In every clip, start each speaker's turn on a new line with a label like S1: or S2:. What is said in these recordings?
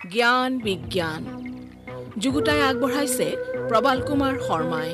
S1: জ্ঞান বিজ্ঞান যুগুতাই আগবঢ়াইছে প্ৰবাল কুমাৰ শৰ্মাই।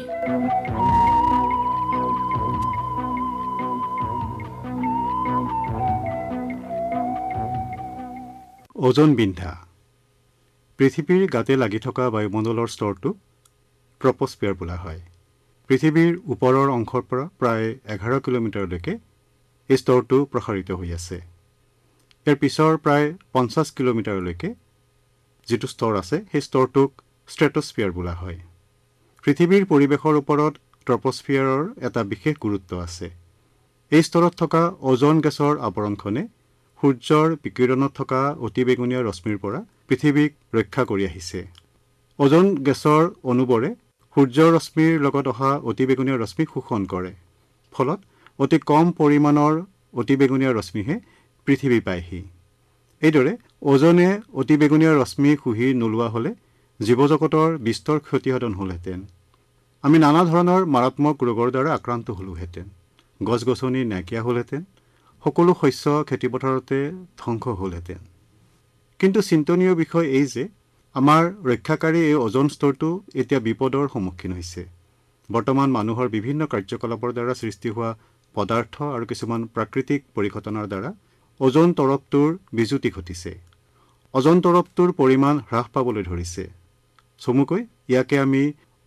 S2: ওজন বিন্ধা। পৃথিৱীৰ গাতে লাগি থকা বায়ুমণ্ডলৰ স্তৰটো ট্ৰপস্ফিয়াৰ বোলা হয়। পৃথিৱীৰ ওপৰৰ অংশৰ পৰা প্ৰায় 11 কিলোমিটাৰলৈকে এই স্তৰটো প্ৰসাৰিত হৈ আছে। ইয়াৰ পিছৰ প্ৰায় 50 কিলোমিটাৰলৈকে যিটো স্তৰ আছে সেই স্তৰটোক ষ্ট্ৰেটস্ফিয়াৰ বোলা হয়। পৃথিৱীৰ পৰিৱেশৰ ওপৰত ট্ৰপস্ফিয়াৰৰ এটা বিশেষ গুৰুত্ব আছে। এই স্তৰত থকা ওজন গেছৰ আৱৰণখনে সূৰ্যৰ বিকিৰণত থকা অতিবেঙুনীয়া ৰশ্মিৰ পৰা পৃথিৱীক ৰক্ষা কৰি আহিছে। ওজন গেছৰ অণুবোৰে সূৰ্যৰ ৰশ্মিৰ লগত অহা অতিবেঙুনীয়া ৰশ্মি শোষণ কৰে। ফলত অতি কম পৰিমাণৰ অতিবেঙুনীয়া ৰশ্মিহে পৃথিৱী পায়হি। এইদৰে ওজনে অতিবেঙুনীয়া ৰশ্মি শুহি নোলোৱা হ'লে জীৱজগতৰ বিস্তৰ ক্ষতিসাধন হ'লহেঁতেন। আমি নানা ধৰণৰ মাৰাত্মক ৰোগৰ দ্বাৰা আক্ৰান্ত হ'লোহেঁতেন। গছ গছনি নাইকিয়া হ'লহেঁতেন। সকলো শস্য খেতিপথাৰতে ধ্বংস হ'লহেঁতেন। কিন্তু চিন্তনীয় বিষয় এই যে আমাৰ ৰক্ষাকাৰী এই ওজন স্তৰটো এতিয়া বিপদৰ সন্মুখীন হৈছে। বৰ্তমান মানুহৰ বিভিন্ন কাৰ্যকলাপৰ দ্বাৰা সৃষ্টি হোৱা পদাৰ্থ আৰু কিছুমান প্ৰাকৃতিক পৰিঘটনাৰ দ্বাৰা ওজন তৰপটোৰ বিজুতি ঘটিছে। ওজন তৰপটোৰ পৰিমাণ হ্ৰাস পাবলৈ ধৰিছে। চমুকৈ ইয়াকে আমি